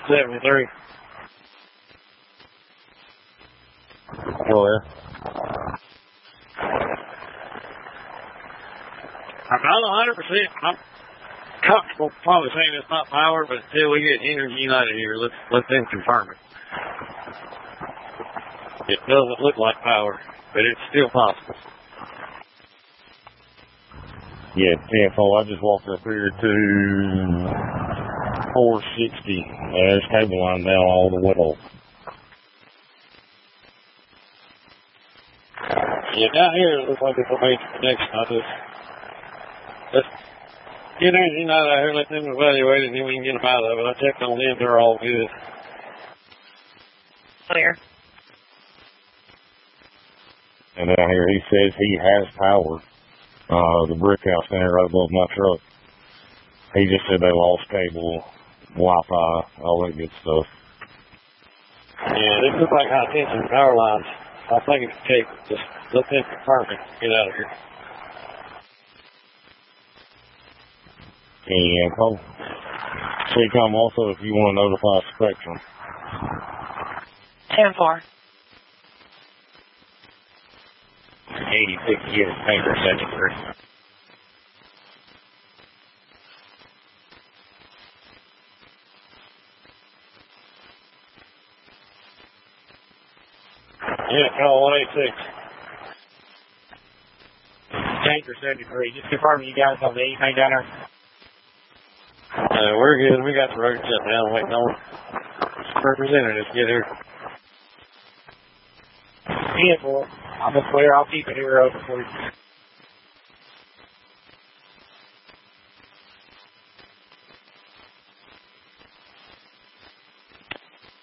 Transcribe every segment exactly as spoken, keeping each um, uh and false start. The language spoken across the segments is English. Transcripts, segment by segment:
seventy-three. Go there. I'm not one hundred percent. I'm comfortable probably saying it's not power, but until we get Energy United here, let's let them confirm it. It doesn't look like power, but it's still possible. Yeah, ten four. I just walked up here to four sixty. There's cable line down all the way off. Yeah, down here it looks like it's a major connection. I just let's get Energy United out here, let them evaluate it, and then we can get them out of it. I checked on them; they're all good. Clear. And down here he says he has power. Uh, the brick house standing right above my truck. He just said they lost cable, Wi-Fi, all that good stuff. Yeah, this looks like high tension power lines. I think it's cable. Just let them confirm it. Get out of here. And call. C COM also if you want to notify Spectrum. ten four. eighty-six units, paper seventy-three. Yeah, call one eighty-six. Tanker seventy-three. Just confirming you guys have anything down there. Uh, we're good. We got the road shut down. Waiting on representatives to get here. ten four. I'm going to clear. I'll keep it here open for you.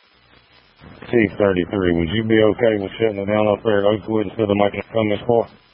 T thirty-three, would you be okay with shutting it down up there at Oakwood instead of making it come this far?